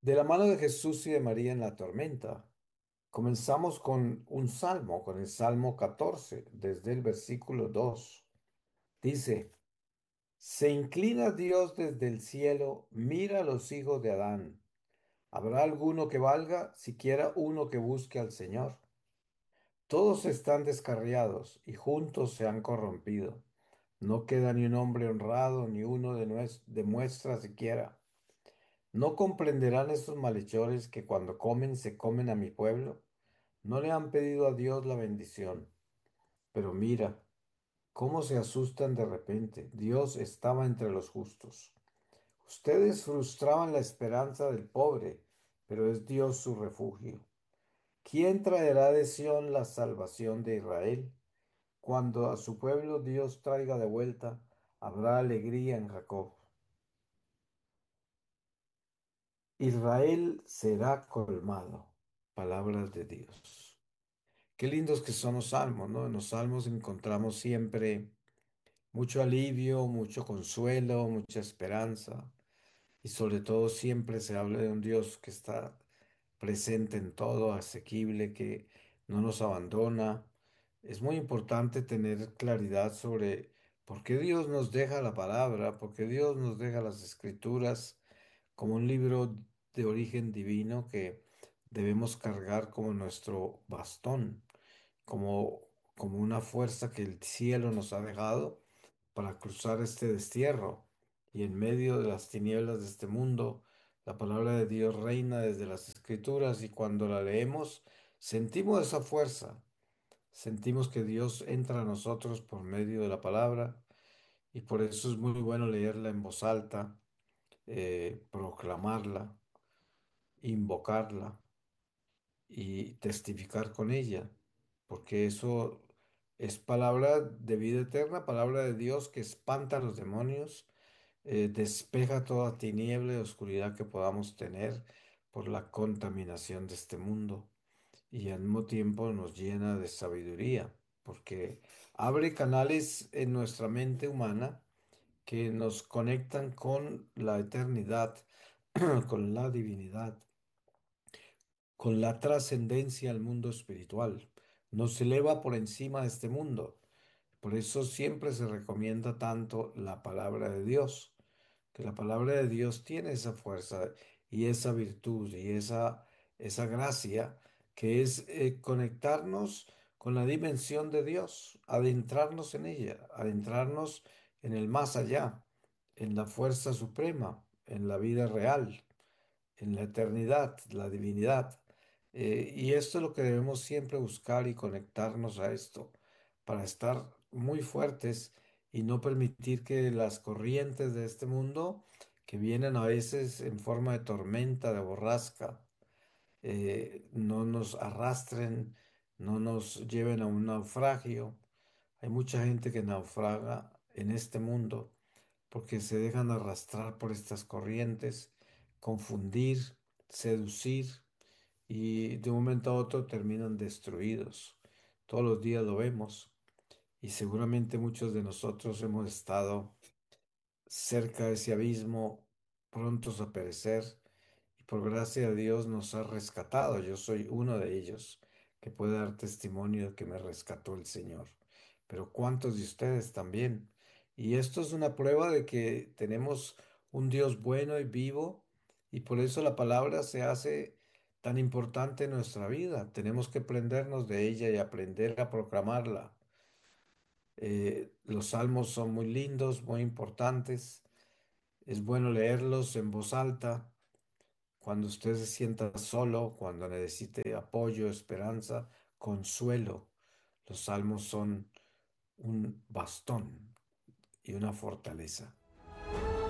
De la mano de Jesús y de María en la tormenta, comenzamos con un salmo, con el Salmo 14, desde el versículo 2. Dice, se inclina Dios desde el cielo, mira a los hijos de Adán. ¿Habrá alguno que valga, siquiera uno que busque al Señor? Todos están descarriados y juntos se han corrompido. No queda ni un hombre honrado, ni uno demuestra siquiera. ¿No comprenderán estos malhechores que cuando comen se comen a mi pueblo? No le han pedido a Dios la bendición. Pero mira, cómo se asustan de repente. Dios estaba entre los justos. Ustedes frustraban la esperanza del pobre, pero es Dios su refugio. ¿Quién traerá de Sión la salvación de Israel? Cuando a su pueblo Dios traiga de vuelta, habrá alegría en Jacob. Israel será colmado. Palabras de Dios. Qué lindos que son los salmos, ¿no? En los salmos encontramos siempre mucho alivio, mucho consuelo, mucha esperanza y sobre todo siempre se habla de un Dios que está presente en todo, asequible, que no nos abandona. Es muy importante tener claridad sobre por qué Dios nos deja la palabra, por qué Dios nos deja las escrituras como un libro de origen divino que debemos cargar como nuestro bastón, como una fuerza que el cielo nos ha dejado para cruzar este destierro. Y en medio de las tinieblas de este mundo, la palabra de Dios reina desde las escrituras y cuando la leemos, sentimos esa fuerza, sentimos que Dios entra a nosotros por medio de la palabra y por eso es muy bueno leerla en voz alta, proclamarla, invocarla y testificar con ella, porque eso es palabra de vida eterna, palabra de Dios que espanta a los demonios, despeja toda tiniebla y oscuridad que podamos tener por la contaminación de este mundo y al mismo tiempo nos llena de sabiduría, porque abre canales en nuestra mente humana que nos conectan con la eternidad, con la divinidad, con la trascendencia al mundo espiritual. Nos eleva por encima de este mundo. Por eso siempre se recomienda tanto la palabra de Dios, que la palabra de Dios tiene esa fuerza y esa virtud y esa gracia que es conectarnos con la dimensión de Dios, adentrarnos en ella, adentrarnos en el más allá, en la fuerza suprema, en la vida real, en la eternidad, la divinidad. Y esto es lo que debemos siempre buscar y conectarnos a esto para estar muy fuertes y no permitir que las corrientes de este mundo, que vienen a veces en forma de tormenta, de borrasca, no nos arrastren, no nos lleven a un naufragio. Hay mucha gente que naufraga en este mundo porque se dejan arrastrar por estas corrientes, confundir, seducir y de un momento a otro terminan destruidos. Todos los días lo vemos y seguramente muchos de nosotros hemos estado cerca de ese abismo, prontos a perecer, y por gracia de Dios nos ha rescatado. Yo soy uno de ellos que puede dar testimonio de que me rescató el Señor. Pero ¿cuántos de ustedes también? Y esto es una prueba de que tenemos un Dios bueno y vivo, y por eso la palabra se hace tan importante en nuestra vida. Tenemos que prendernos de ella y aprender a proclamarla. Los salmos son muy lindos, muy importantes. Es bueno leerlos en voz alta cuando usted se sienta solo, cuando necesite apoyo, esperanza, consuelo. Los salmos son un bastón y una fortaleza.